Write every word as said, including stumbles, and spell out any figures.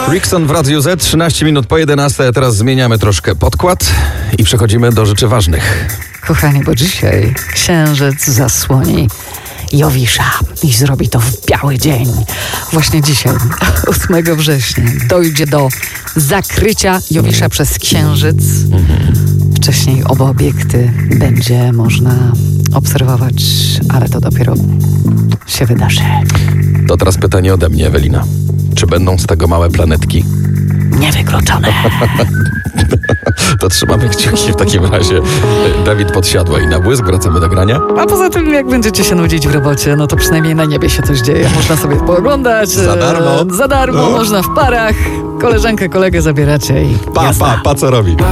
Rickson w Radiu Z, trzynaście minut po jedenastej, teraz zmieniamy troszkę podkład i przechodzimy do rzeczy ważnych. Kochani, bo dzisiaj księżyc zasłoni Jowisza i zrobi to w biały dzień. Właśnie dzisiaj, ósmego września, dojdzie do zakrycia Jowisza przez księżyc. Wcześniej oba obiekty będzie można obserwować, ale to dopiero się wydarzy. To teraz pytanie ode mnie, Ewelina. Czy będą z tego małe planetki? Niewykluczone. To trzymamy kciuki w takim razie. Dawid Podsiadła i Na Błysk. Wracamy do grania. A poza tym, jak będziecie się nudzić w robocie, no to przynajmniej na niebie się coś dzieje. Można sobie pooglądać. Za darmo. E, za darmo, No. można w parach. Koleżankę, kolegę zabieracie i Pa, jazda. pa, pa, co robi?